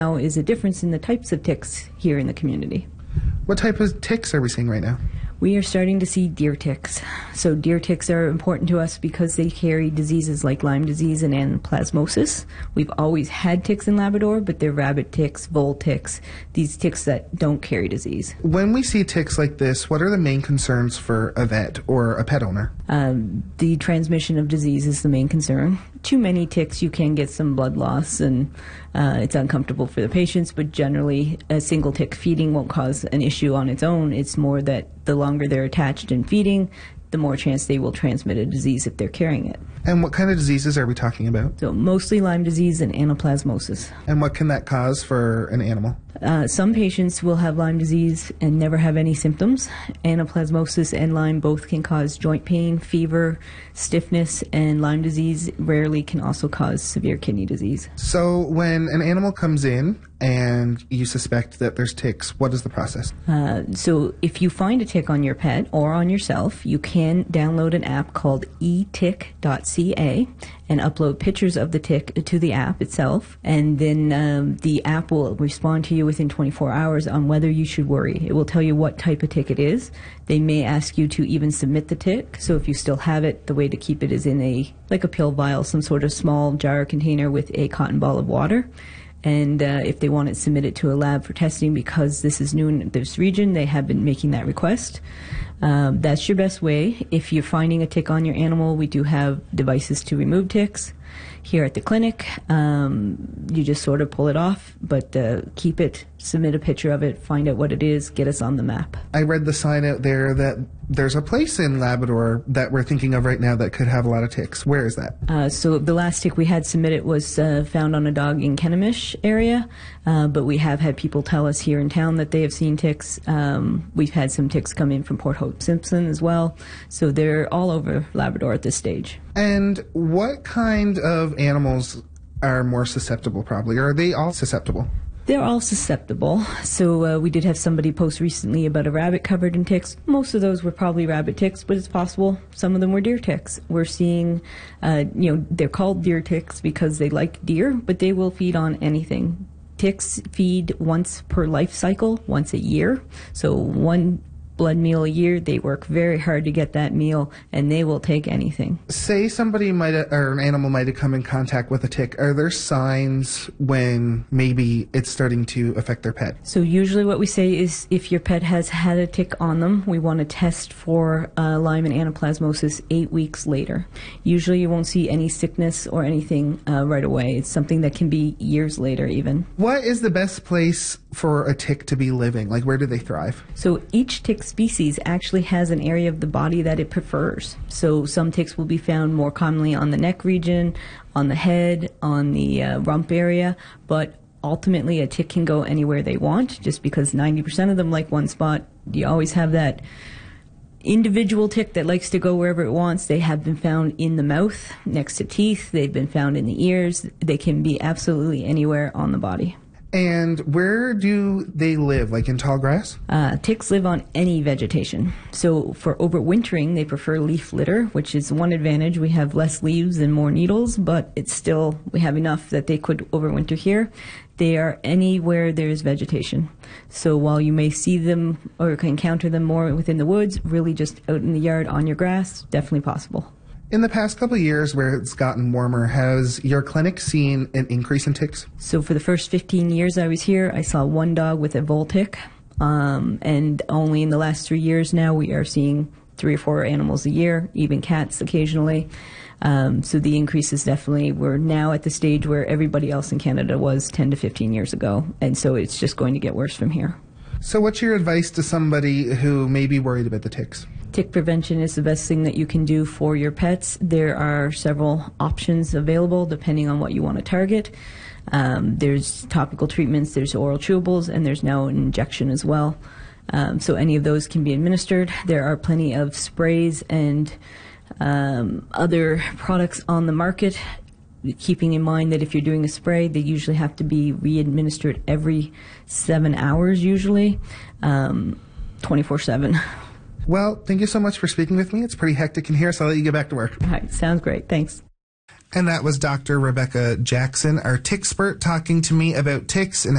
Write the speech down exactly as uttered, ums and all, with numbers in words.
Now is a difference in the types of ticks here in the community. What type of ticks are we seeing right now? We are starting to see deer ticks. So deer ticks are important to us because they carry diseases like Lyme disease and anaplasmosis. We've always had ticks in Labrador, but they're rabbit ticks, vole ticks, these ticks that don't carry disease. When we see ticks like this, what are the main concerns for a vet or a pet owner? Um, the transmission of disease is the main concern. Too many ticks, you can get some blood loss, and uh, it's uncomfortable for the patients, but generally a single tick feeding won't cause an issue on its own. It's more that the longer they're attached and feeding, the more chance they will transmit a disease if they're carrying it. And what kind of diseases are we talking about? So mostly Lyme disease and anaplasmosis. And what can that cause for an animal? Uh, some patients will have Lyme disease and never have any symptoms. Anaplasmosis and Lyme both can cause joint pain, fever, stiffness, and Lyme disease rarely can also cause severe kidney disease. So when an animal comes in and you suspect that there's ticks, what is the process? Uh, so if you find a tick on your pet or on yourself, you can download an app called e tick dot c a and upload pictures of the tick to the app itself, and then um, the app will respond to you within twenty-four hours on whether you should worry. It will tell you what type of tick it is. They may ask you to even submit the tick, so if you still have it, the way to keep it is in a, like a pill vial, some sort of small jar container with a cotton ball of water. And uh, if they want it submitted to a lab for testing, because this is new in this region, they have been making that request. Um, that's your best way. If you're finding a tick on your animal, we do have devices to remove ticks here at the clinic. Um, you just sort of pull it off, but uh, keep it, submit a picture of it, find out what it is, get us on the map. I read the sign out there that there's a place in Labrador that we're thinking of right now that could have a lot of ticks. Where is that? Uh, so the last tick we had submitted was uh, found on a dog in Kenemish area, uh, but we have had people tell us here in town that they have seen ticks. Um, we've had some ticks come in from Port Hope Simpson as well, so they're all over Labrador at this stage. And what kind of animals are more susceptible, probably? Or are they all susceptible? They're all susceptible. So uh, we did have somebody post recently about a rabbit covered in ticks. Most of those were probably rabbit ticks, but it's possible some of them were deer ticks. We're seeing, uh, you know, they're called deer ticks because they like deer, but they will feed on anything. Ticks feed once per life cycle, once a year. So one blood meal a year. They work very hard to get that meal, and they will take anything. Say somebody might have, or an animal might have come in contact with a tick. Are there signs when maybe it's starting to affect their pet? So usually what we say is if your pet has had a tick on them, we want to test for uh, Lyme and anaplasmosis eight weeks later. Usually you won't see any sickness or anything uh, right away. It's something that can be years later even. What is the best place for a tick to be living? Like, where do they thrive? So each tick species actually has an area of the body that it prefers. So some ticks will be found more commonly on the neck region, on the head, on the uh, rump area, but ultimately a tick can go anywhere they want, just because ninety percent of them like one spot. You always have that individual tick that likes to go wherever it wants. They have been found in the mouth, next to teeth. They've been found in the ears. They can be absolutely anywhere on the body. And where do they live, like in tall grass? Uh, ticks live on any vegetation. So for overwintering, they prefer leaf litter, which is one advantage. We have less leaves and more needles, but it's still, we have enough that they could overwinter here. They are anywhere there's vegetation. So while you may see them or encounter them more within the woods, really just out in the yard on your grass, definitely possible. In the past couple of years where it's gotten warmer, has your clinic seen an increase in ticks? So for the first fifteen years I was here, I saw one dog with a vole tick. Um, and only in the last three years now, we are seeing three or four animals a year, even cats occasionally. Um, so the increase is definitely, we're now at the stage where everybody else in Canada was ten to fifteen years ago. And so it's just going to get worse from here. So what's your advice to somebody who may be worried about the ticks? Tick prevention is the best thing that you can do for your pets. There are several options available depending on what you want to target. Um, there's topical treatments, there's oral chewables, and there's now an injection as well. Um, so any of those can be administered. There are plenty of sprays and um, other products on the market, keeping in mind that if you're doing a spray, they usually have to be re-administered every seven hours usually, um, twenty-four seven. Well, thank you so much for speaking with me. It's pretty hectic in here, so I'll let you get back to work. All right, sounds great. Thanks. And that was Doctor Rebecca Jackson, our tick expert, talking to me about ticks and